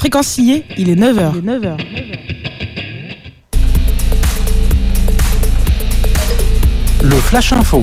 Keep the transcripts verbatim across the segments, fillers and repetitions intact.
Fréquence signée, il est neuf heures. Il est neuf heures. Le Flash Info.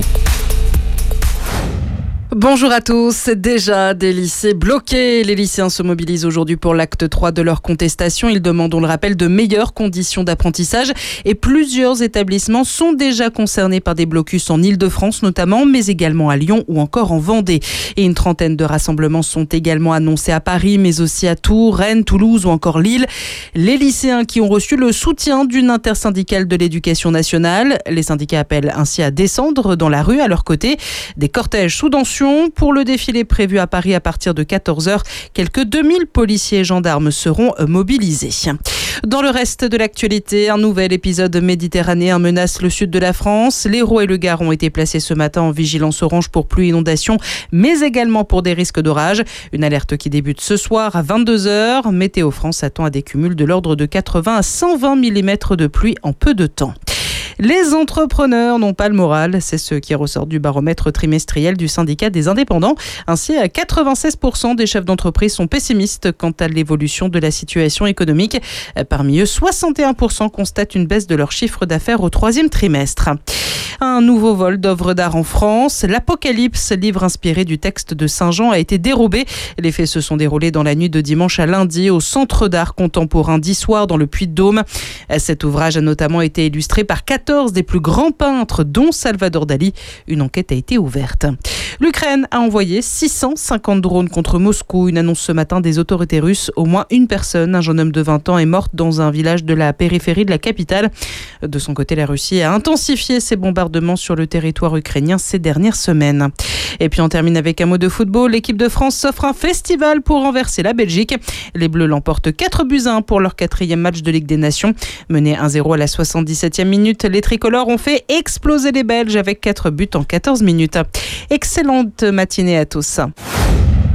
Bonjour à tous. Déjà des lycées bloqués. Les lycéens se mobilisent aujourd'hui pour l'acte trois de leur contestation. Ils demandent, on le rappelle, de meilleures conditions d'apprentissage et plusieurs établissements sont déjà concernés par des blocus en Île-de-France notamment, mais également à Lyon ou encore en Vendée. Et une trentaine de rassemblements sont également annoncés à Paris, mais aussi à Tours, Rennes, Toulouse ou encore Lille. Les lycéens qui ont reçu le soutien d'une intersyndicale de l'éducation nationale. Les syndicats appellent ainsi à descendre dans la rue à leur côté. Des cortèges sous tension. Pour le défilé prévu à Paris à partir de quatorze heures, quelques deux mille policiers et gendarmes seront mobilisés. Dans le reste de l'actualité, un nouvel épisode méditerranéen menace le sud de la France. L'Hérault et le Gard ont été placés ce matin en vigilance orange pour pluie et inondation, mais également pour des risques d'orage. Une alerte qui débute ce soir à vingt-deux heures. Météo France attend à des cumuls de l'ordre de quatre-vingts à cent vingt millimètres de pluie en peu de temps. Les entrepreneurs n'ont pas le moral, c'est ce qui ressort du baromètre trimestriel du syndicat des indépendants. Ainsi, quatre-vingt-seize pour cent des chefs d'entreprise sont pessimistes quant à l'évolution de la situation économique. Parmi eux, soixante et un pour cent constatent une baisse de leur chiffre d'affaires au troisième trimestre. Un nouveau vol d'œuvres d'art en France. L'Apocalypse, livre inspiré du texte de Saint Jean, a été dérobé. Les faits se sont déroulés dans la nuit de dimanche à lundi au Centre d'art contemporain d'Issoire dans le Puy-de-Dôme. Cet ouvrage a notamment été illustré par quatorze des plus grands peintres, dont Salvador Dali. Une enquête a été ouverte. L'Ukraine a envoyé six cent cinquante drones contre Moscou. Une annonce ce matin des autorités russes. Au moins une personne, un jeune homme de vingt ans, est morte dans un village de la périphérie de la capitale. De son côté, la Russie a intensifié ses bombardements sur le territoire ukrainien ces dernières semaines. Et puis on termine avec un mot de football. L'équipe de France s'offre un festival pour renverser la Belgique. Les Bleus l'emportent quatre buts à un pour leur quatrième match de Ligue des Nations. Menés un zéro à la soixante-dix-septième minute, les tricolores ont fait exploser les Belges avec quatre buts en quatorze minutes. Excellente matinée à tous.